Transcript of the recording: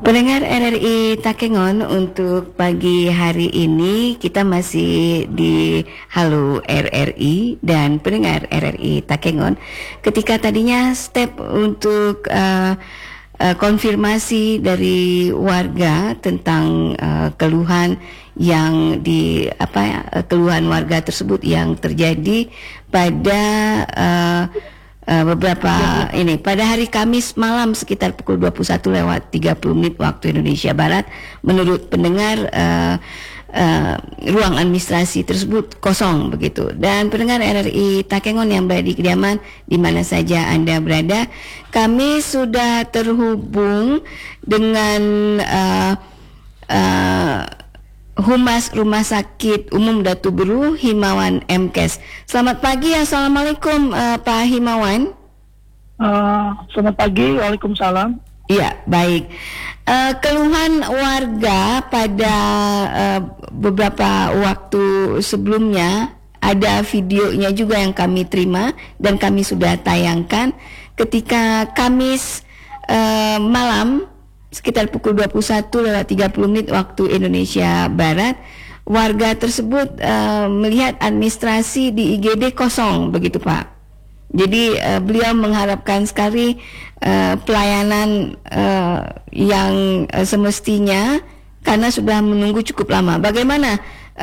Pendengar RRI Takengon, untuk pagi hari ini kita masih di Halo RRI dan pendengar RRI Takengon. Ketika tadinya step untuk konfirmasi dari warga tentang keluhan yang keluhan warga tersebut yang terjadi pada pada hari Kamis malam sekitar pukul 21:30 waktu Indonesia Barat. Menurut pendengar, ruang administrasi tersebut kosong begitu. Dan pendengar RRI Takengon yang berada di kediaman di mana saja Anda berada, kami sudah terhubung dengan Humas Rumah Sakit Umum Datu Beru, Himawan MKes. Selamat pagi, assalamualaikum Pak Himawan. Selamat pagi, waalaikumsalam. Iya, baik. Keluhan warga pada beberapa waktu sebelumnya, ada videonya juga yang kami terima dan kami sudah tayangkan ketika Kamis malam sekitar pukul 21:30 waktu Indonesia Barat. Warga tersebut melihat administrasi di IGD kosong begitu Pak. Jadi beliau mengharapkan sekali pelayanan yang semestinya karena sudah menunggu cukup lama. Bagaimana